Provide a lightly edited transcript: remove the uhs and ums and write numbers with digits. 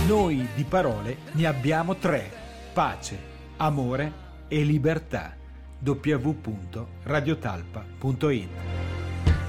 Noi di parole ne abbiamo tre: pace, amore e libertà. www.radiotalpa.it